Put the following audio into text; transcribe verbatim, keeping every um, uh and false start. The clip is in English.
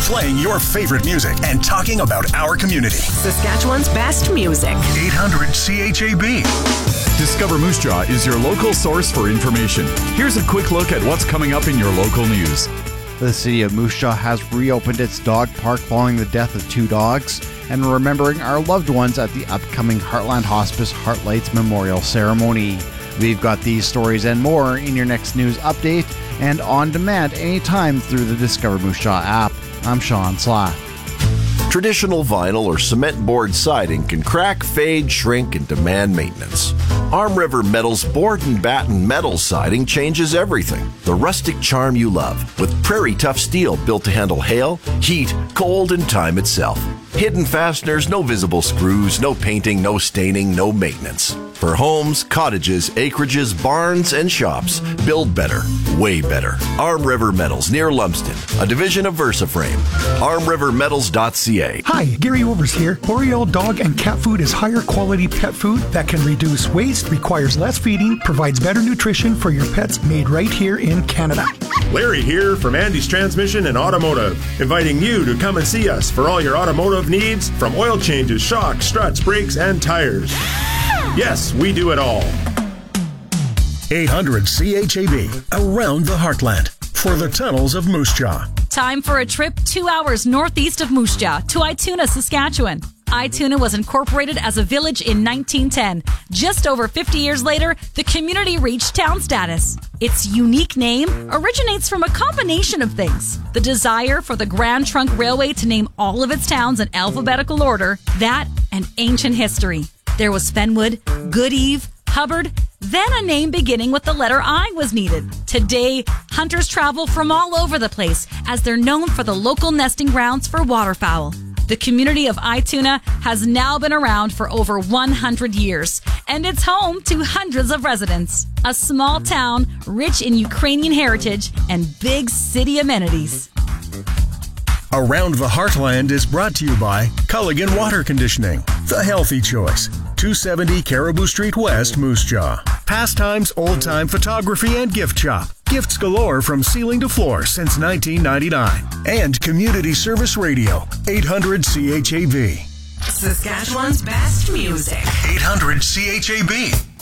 playing your favorite music and talking about our community. Saskatchewan's best music. eight hundred C H A B. Discover Moose Jaw is your local source for information. Here's a quick look at what's coming up in your local news. The city of Moose Jaw has reopened its dog park following the death of two dogs and remembering our loved ones at the upcoming Heartland Hospice Heartlights Memorial Ceremony. We've got these stories and more in your next news update and on demand anytime through the Discover Moose Jaw app. I'm Sean Slath. Traditional vinyl or cement board siding can crack, fade, shrink, and demand maintenance. Arm River Metal's board and batten metal siding changes everything. The rustic charm you love with Prairie Tough steel built to handle hail, heat, cold, and time itself. Hidden fasteners, no visible screws, no painting, no staining, no maintenance. For homes, cottages, acreages, barns, and shops, build better, way better. Arm River Metals near Lumsden, a division of VersaFrame. arm river metals dot c a. Hi, Gary Overs here. Boreal Dog and Cat Food is higher quality pet food that can reduce waste, requires less feeding, provides better nutrition for your pets, made right here in Canada. Larry here from Andy's Transmission and Automotive, inviting you to come and see us for all your automotive needs, from oil changes, shocks, struts, brakes, and tires. Yes, we do it all. eight hundred C H A B, around the heartland, for the tunnels of Moose Jaw. Time for a trip two hours northeast of Moose Jaw to Ituna, Saskatchewan. Ituna was incorporated as a village in nineteen ten. Just over fifty years later, the community reached town status. Its unique name originates from a combination of things. The desire for the Grand Trunk Railway to name all of its towns in alphabetical order, that and ancient history. There was Fenwood, Goodeve, Hubbard, then a name beginning with the letter I was needed. Today, hunters travel from all over the place as they're known for the local nesting grounds for waterfowl. The community of Ituna has now been around for over one hundred years, and it's home to hundreds of residents. A small town rich in Ukrainian heritage and big city amenities. Around the Heartland is brought to you by Culligan Water Conditioning, the healthy choice. two seventy Caribou Street West, Moose Jaw. Pastimes, old-time photography, and gift shop. Gifts galore from ceiling to floor since nineteen ninety-nine. And Community Service Radio, eight hundred C H A B. Saskatchewan's best music. eight hundred C H A B.